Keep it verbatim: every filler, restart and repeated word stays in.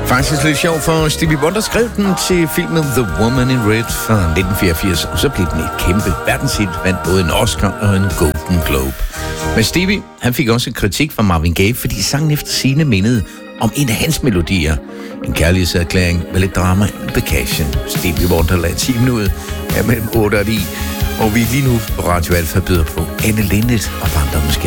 Faktisk lidt sjovt, for Stevie Wonder skrev den til filmen The Woman in Red fra nitten fireogfirs, og så blev den et kæmpe verdenshit, vandt både en Oscar og en Golden Globe. Men Stevie, han fik også en kritik fra Marvin Gaye, fordi sangen efter sigende mindede om en af hans melodier. En kærlighedserklæring med lidt drama i bagagen. Stevie Wonder lader timen ud af mellem otte og ni, og vi lige nu på Radio Alfa byder på Anne Linnet og Barndommens